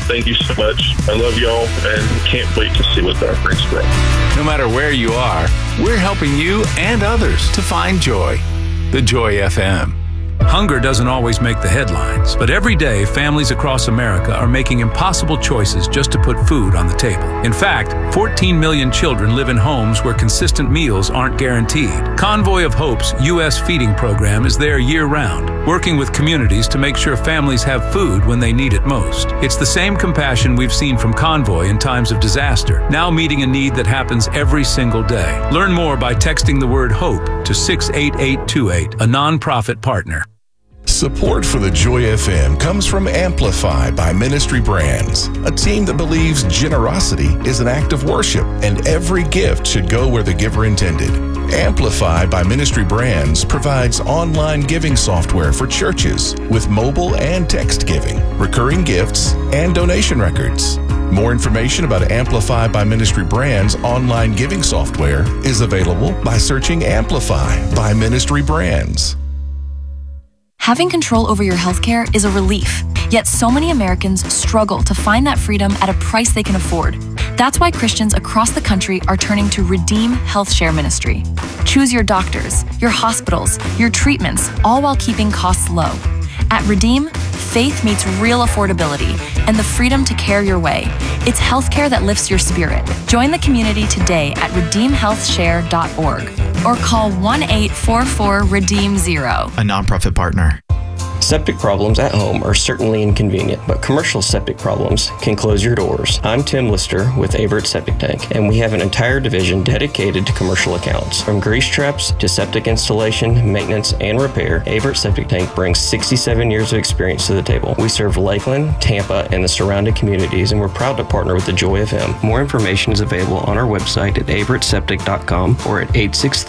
Thank you so much. I love y'all and can't wait to see what God brings for us. No matter where you are, we're helping you and others to find joy. The Joy FM. Hunger doesn't always make the headlines, but every day families across America are making impossible choices just to put food on the table. In fact, 14 million children live in homes where consistent meals aren't guaranteed. Convoy of Hope's U.S. feeding program is there year-round, working with communities to make sure families have food when they need it most. It's the same compassion we've seen from Convoy in times of disaster, now meeting a need that happens every single day. Learn more by texting the word HOPE to 68828, a nonprofit partner. Support for the Joy FM comes from Amplify by Ministry Brands, a team that believes generosity is an act of worship and every gift should go where the giver intended. Amplify by Ministry Brands provides online giving software for churches with mobile and text giving, recurring gifts, and donation records. More information about Amplify by Ministry Brands online giving software is available by searching Amplify by Ministry Brands. Having control over your healthcare is a relief, yet so many Americans struggle to find that freedom at a price they can afford. That's why Christians across the country are turning to Redeem Health Share Ministry. Choose your doctors, your hospitals, your treatments, all while keeping costs low. At Redeem, faith meets real affordability and the freedom to care your way. It's healthcare that lifts your spirit. Join the community today at redeemhealthshare.org or call 1-844-REDEEM-0. A nonprofit partner. Septic problems at home are certainly inconvenient, but commercial septic problems can close your doors. I'm Tim Lister with Avert Septic Tank, and we have an entire division dedicated to commercial accounts. From grease traps to septic installation, maintenance, and repair, Avert Septic Tank brings 67 years of experience to the table. We serve Lakeland, Tampa, and the surrounding communities, and we're proud to partner with the Joy FM. More information is available on our website at averettseptic.com or at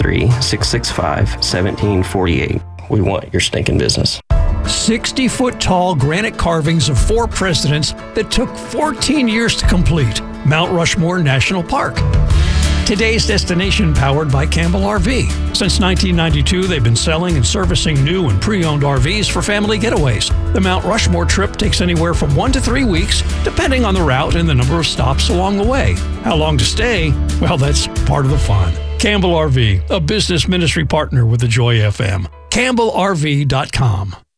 863-665-1748. We want your stinking business. 60-foot-tall granite carvings of 4 presidents that took 14 years to complete. Mount Rushmore National Park. Today's destination powered by Campbell RV. Since 1992, they've been selling and servicing new and pre-owned RVs for family getaways. The Mount Rushmore trip takes anywhere from 1 to 3 weeks, depending on the route and the number of stops along the way. How long to stay? Well, that's part of the fun. Campbell RV, a business ministry partner with the Joy FM. CampbellRV.com.